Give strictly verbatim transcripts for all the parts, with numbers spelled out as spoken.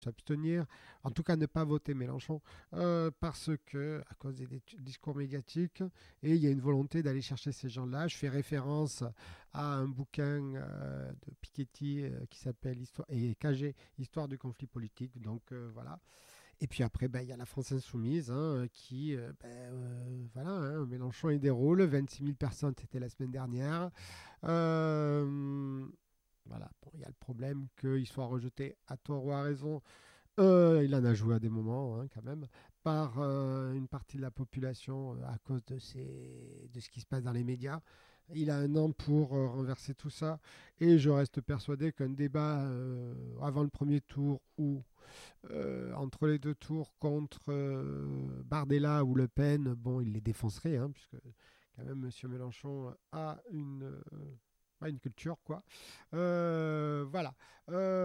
s'abstenir, en tout cas ne pas voter Mélenchon, euh, parce que, à cause des discours médiatiques, et il y a une volonté d'aller chercher ces gens-là. Je fais référence à un bouquin euh, de Piketty euh, qui s'appelle Histoire et K G, Histoire du conflit politique. Donc euh, voilà. Et puis après, ben, il y a la France Insoumise hein, qui, euh, ben, euh, voilà, hein, Mélenchon il déroule, vingt-six mille personnes, c'était la semaine dernière. Euh, voilà, bon, il y a le problème qu'il soit rejeté à tort ou à raison. Euh, il en a joué à des moments, hein, quand même, par euh, une partie de la population euh, à cause de, ces, de ce qui se passe dans les médias. Il a un an pour euh, renverser tout ça. Et je reste persuadé qu'un débat euh, avant le premier tour ou euh, entre les deux tours contre euh, Bardella ou Le Pen, bon, il les défoncerait, hein, puisque quand même M. Mélenchon a une, euh, a une culture, quoi. Euh, voilà. Euh,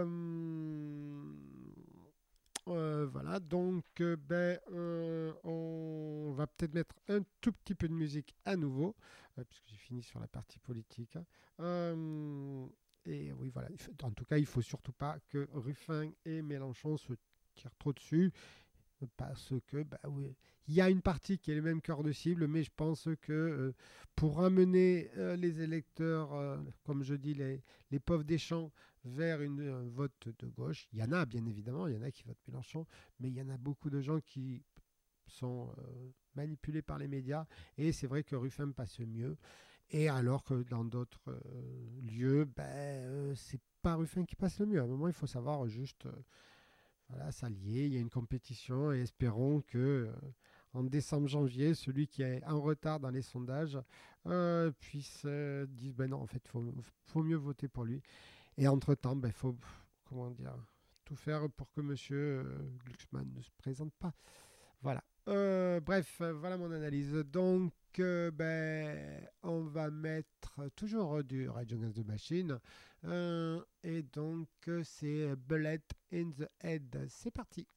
euh, voilà, donc euh, ben, euh, on va peut-être mettre un tout petit peu de musique à nouveau, euh, puisque j'ai fini sur la partie politique. Euh, et oui, voilà. Il faut- en tout cas, il faut surtout pas que Ruffin et Mélenchon se tirent trop dessus, parce que bah, oui, il y a une partie qui est le même cœur de cible, mais je pense que euh, pour amener euh, les électeurs, euh, comme je dis, les, les pauvres des champs, vers une, un vote de gauche, il y en a bien évidemment, il y en a qui votent Mélenchon, mais il y en a beaucoup de gens qui sont euh, manipulés par les médias, et c'est vrai que Ruffin passe mieux, et alors que dans d'autres euh, lieux, ben, euh, c'est pas Ruffin qui passe le mieux. À un moment, il faut savoir juste... euh, voilà, s'allier, il y a une compétition et espérons que euh, en décembre-janvier, celui qui est en retard dans les sondages euh, puisse euh, dire ben non, en fait, il faut, faut mieux voter pour lui. Et entre-temps, il ben, faut comment dire, tout faire pour que Monsieur euh, Glucksmann ne se présente pas. Voilà. Euh, bref, euh, voilà mon analyse. Donc, euh, ben, on va mettre toujours du Rage Against the Machine. Euh, et donc, euh, c'est Bullet in the Head. C'est parti.